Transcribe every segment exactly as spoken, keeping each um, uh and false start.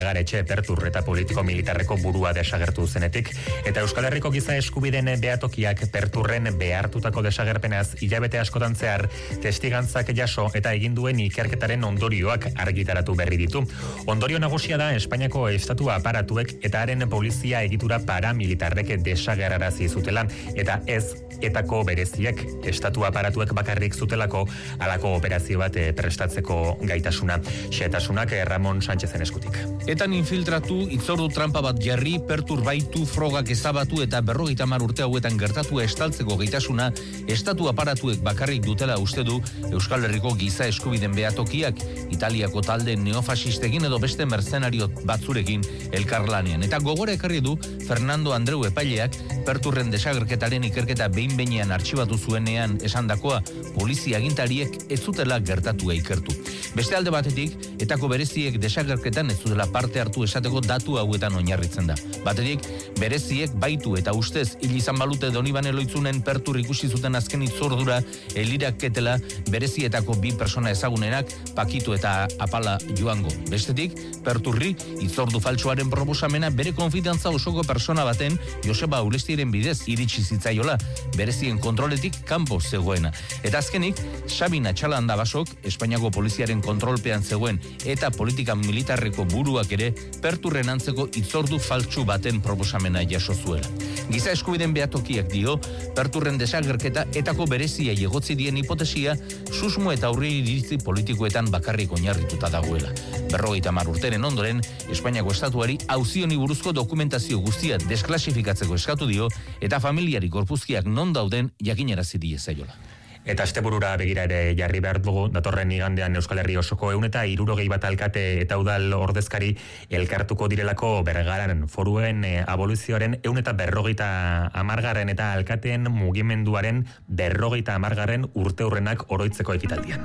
Garetxe Pertur eta politiko militarreko burua desagertu zenetik, eta Euskal Herriko giza eskubideen behatokiak Perturren behartutako desagerpenaz hilabete askotan zehar testigantzak jaso eta egin duen ikerketaren ondorioak argitaratu berri ditu. Ondorio nagusia da Espainiako estatu aparatuek eta haren polizia egitura paramilitarrek desagerarazi zutela, eta ez etako bereziek estatu aparatuek bakarrik zutelako halako operazio bat prestatzeko gaitasuna. Xehetasunak Ramon Sánchezen eskutik. Etan infiltratu, itzordu trampa bat jarri, Pertur baitu, frogak ezabatu eta berrogeita hamar urte hauetan gertatua estaltzeko gaitasuna estatu aparatuek bakarrik dutela uste du Euskal Herriko giza eskubiden behatokiak, Italiako talde neofasistekin edo beste mercenario batzurekin elkarlanean. Eta gogora ekarri du Fernando Andreu epaileak Perturren desagerketaren ikerketa behin-behinean artxibatu zuenean esandakoa polizia agintariek ez zutela gertatua ikertu. Beste alde batetik, etako bereziek desagerketan ez zutela parte hartu esateko datu hauetan oinarritzen da. Batetik, bereziek baitu eta ustez hil izan balute Donibane Loitzunen Pertur ikusi zuten azken itzordura eliraketela berezietako bi persona ezagunenak Pakitu eta Apala Joango. Bestetik, Perturri itzordu faltsuaren proposamena bere konfidantza osoko persona baten Joseba Urestiren bidez iritsi zitzaiola, berezien kontroletik kanpo zegoena. Eta azkenik, Sabina Txalanda Basok, Espainiako poliziaren kontrolpean zegoen eta politika militarreko buruak ere Perturren antzeko itzordu faltsu baten proposamena jaso zuela. Giza eskubiden behatokiak dio, Perturren desagerketa etako berezia egotzi dien hipotesia susmo eta aurre iritzi politikoetan bakarrik oinarrituta dagoela. Berrogeita hamar urteren ondoren, Espainiako estatuari auzioni buruzko dokumentazio guztia desklasifikatzeko eskatu dio eta familiari gorpuzkiak non dauden jakinarazi die zaiola. Eta asteburura begira ere jarri behar dugu, datorren igandean Euskal Herri osoko ehun eta hirurogei bat alkate eta udal ordezkari elkartuko direlako Bergaran foruen e, aboluzioaren ehun eta berrogeita hamargarren eta alkateen mugimenduaren berrogeita hamargarren urte hurrenak oroitzeko ekitaldian.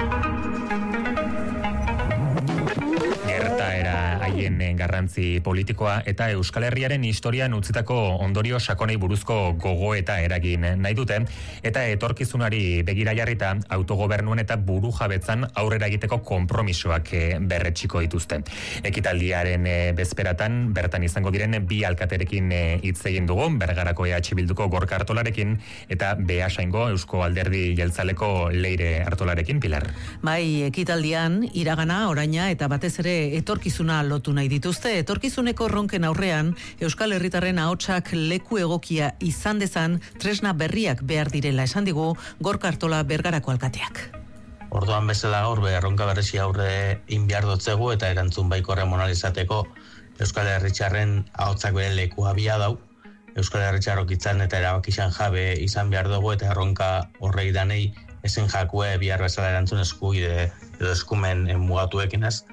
Haien garrantzi politikoa eta Euskal Herriaren historian utzitako ondorio sakonei buruzko gogoeta eragin nahi dute, eta etorkizunari begira jarrita autogobernuan eta burujabetzan aurrera egiteko konpromisoak berretxiko dituzte. Ekitaldiaren bezperatan bertan izango diren bi alkaterekin hitz egin dugu, Bergarako E H Bilduko Gorka Artolarekin eta Beasaingo Eusko Alderdi Jeltzaleko Leire Artolarekin. Pilar. Bai, ekitaldian iragana, oraina eta batez ere etorkizuna lotu nahi dituzte. Etorkizuneko ronken aurrean Euskal Herritarren ahotsak leku egokia izan dezan tresna berriak behar direla esan digu Gorka Artola Bergarako alkateak. Orduan bezala gaur erronka berezi aurre inbiar dotzegu eta erantzun baikorren monalizateko Euskal Herritarren ahotsak bere lekua bia dau. Euskal Herritarrok itzan eta erabakizan jabe izan behar dugu eta erronka horrei danei ezen jakue bihar bezala erantzun eskubide edo eskumen mugatuekin ez.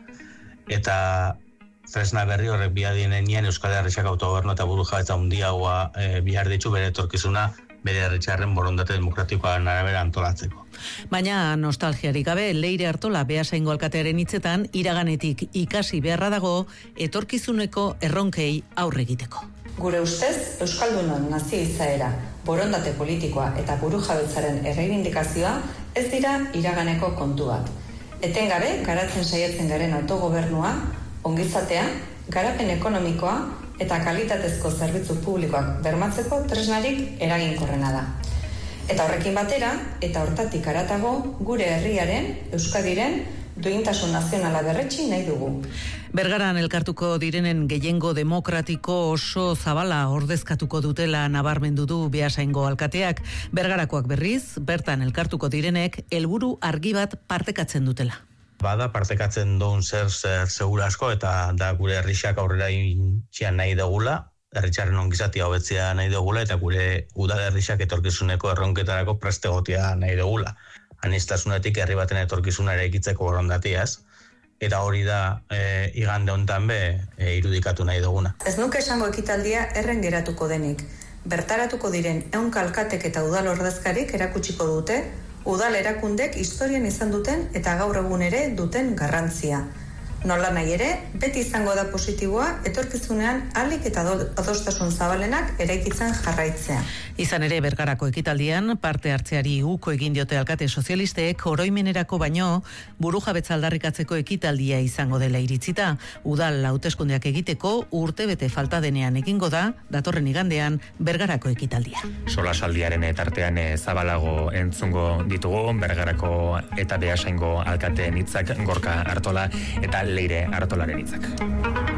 Eta tresna berri horrek biadienean Euskal Herriak autogobernu eta burujabetza handiagoa e, bihar ditu bere etorkizuna bere herritarren borondate demokratikoaren arabera antolatzeko. Baina nostalgiarik gabe, Leire Artola Beasaingo alkatearen hitzetan iraganetik ikasi beharra dago etorkizuneko erronkei aurre egiteko. Gure ustez, Euskaldunon nazio izaera, borondate politikoa eta burujabetzaren erreibindikazioa ez dira iraganeko kontu bat. Etengabe garatzen saiatzen garen autogobernua, ongizatea, garapen ekonomikoa eta kalitatezko zerbitzu publikoak bermatzeko tresnarik eraginkorrena da. Eta horrekin batera, eta hortatik haratago, gure herriaren, Euskadiren, duintasun nazionala berretsi nahi dugu. Bergaran elkartuko direnen gehiengo demokratiko oso zabala ordezkatuko dutela nabarmendu du Beasaingo alkateak. Bergarakoak berriz, bertan elkartuko direnek helburu argi bat partekatzen dutela. Bada partekatzen duen zer zer segura asko eta da gure herrixak aurrera intzian nahi dugula, herritxarren ongizatia hobetzea nahi dugula eta gure udal herrixak etorkizuneko erronketarako preste egotea nahi dugula. Aniztasunetik herri baten etorkizuna eraikitzeko borondateaz, eta hori da e, igande hontan be e, irudikatu nahi duguna. Ez nuke esango ekitaldia erren geratuko denik. Bertaratuko diren ehunka alkatek eta udal ordezkarik erakutsiko dute udal erakundek historian izan duten eta gaur egun ere duten garrantzia. Nola nahi ere, beti izango da positiboa etorkizunean ahalik eta adostasun zabalenak eraikitzen jarraitzea. Izan ere, Bergarako ekitaldian parte hartzeari uko egin diote alkate sozialistek oroimenerako baino burujabetza aldarrikatzeko ekitaldia izango dela iritzita. Udal hauteskundeak egiteko urtebete falta denean egingo da datorren igandean Bergarako ekitaldia. Solasaldiaren tartean zabalago entzungo ditugu Bergarako eta Beasaingo alkateen hitzak, Gorka Artola eta Leire Artolaren hitzak.